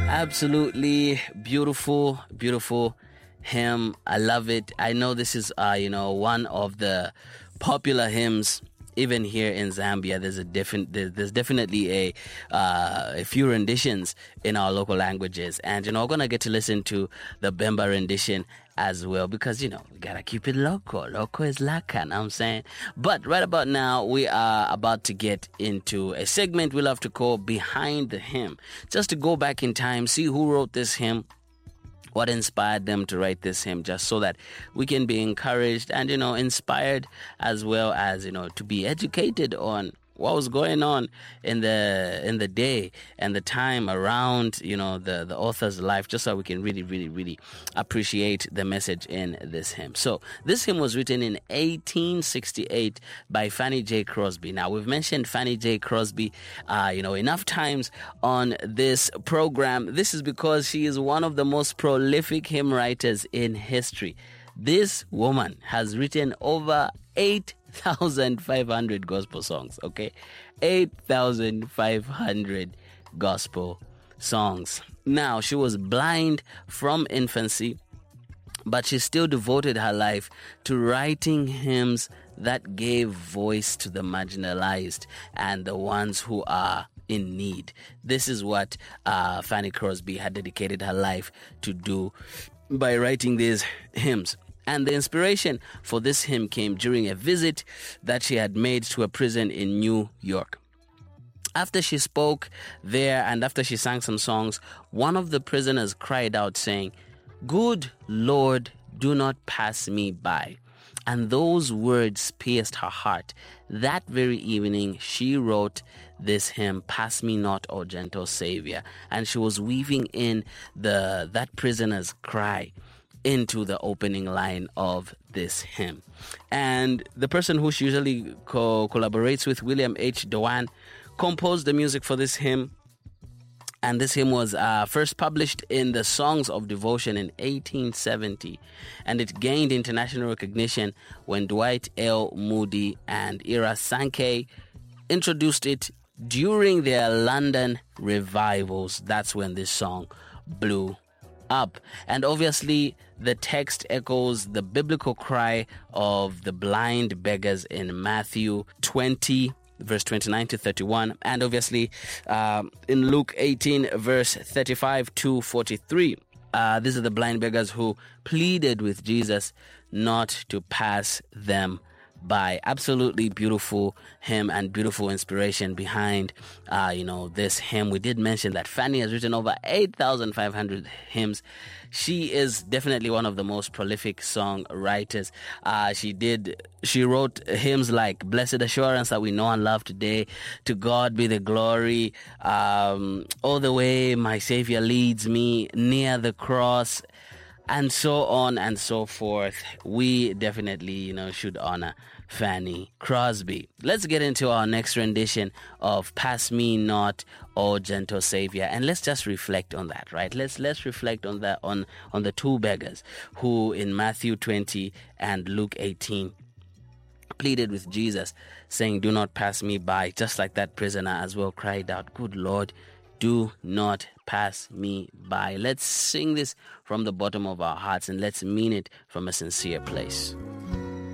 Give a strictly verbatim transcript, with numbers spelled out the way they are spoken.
Absolutely beautiful, beautiful hymn. I love it. I know this is, uh, you know, one of the popular hymns. Even here in Zambia, there's a different. There's, there's definitely a uh, a few renditions in our local languages, and you know, we're gonna get to listen to the Bemba rendition as well because you know we gotta keep it local. Local is laka, know what I'm saying. But right about now, we are about to get into a segment we love to call Behind the Hymn, just to go back in time, see who wrote this hymn, what inspired them to write this hymn, just so that we can be encouraged and, you know, inspired as well as, you know, to be educated on what was going on in the in the day and the time around, you know, the, the author's life, just so we can really, really, really appreciate the message in this hymn. So this hymn was written in eighteen sixty-eight by Fanny J. Crosby. Now, we've mentioned Fanny J. Crosby, uh, you know, enough times on this program. This is because she is one of the most prolific hymn writers in history. This woman has written over eight thousand five hundred gospel songs, okay? eight thousand five hundred gospel songs. Now, she was blind from infancy, but she still devoted her life to writing hymns that gave voice to the marginalized and the ones who are in need. This is what uh, Fanny Crosby had dedicated her life to do by writing these hymns. And the inspiration for this hymn came during a visit that she had made to a prison in New York. After she spoke there and after she sang some songs, one of the prisoners cried out saying, "Good Lord, do not pass me by." And those words pierced her heart. That very evening, she wrote this hymn, "Pass Me Not, O Gentle Savior." And she was weaving in the that prisoner's cry into the opening line of this hymn. And the person who she usually co- collaborates with, William H. Dewan, composed the music for this hymn. And this hymn was uh, first published in the Songs of Devotion in eighteen seventy. And it gained international recognition when Dwight L. Moody and Ira Sankey introduced it during their London revivals. That's when this song blew up. And obviously the text echoes the biblical cry of the blind beggars in Matthew twenty verse twenty-nine to thirty-one, and obviously um, in Luke eighteen verse thirty-five to forty-three. Uh, these are the blind beggars who pleaded with Jesus not to pass them by. Absolutely beautiful hymn and beautiful inspiration behind, uh, you know, this hymn. We did mention that Fanny has written over eight thousand five hundred hymns. She is definitely one of the most prolific songwriters. Uh, she did, she wrote hymns like Blessed Assurance that we know and love today, To God Be the Glory, um, All the Way My Savior Leads Me, Near the Cross, and so on and so forth. We definitely, you know, should honor Fanny Crosby. Let's get into our next rendition of Pass Me Not, O Gentle Savior, and let's just reflect on that, right? Let's let's reflect on that on on the two beggars who in Matthew twenty and Luke eighteen pleaded with Jesus, saying, "Do not pass me by," just like that prisoner as well cried out, "Good Lord, do not pass me by." Let's sing this from the bottom of our hearts and let's mean it from a sincere place.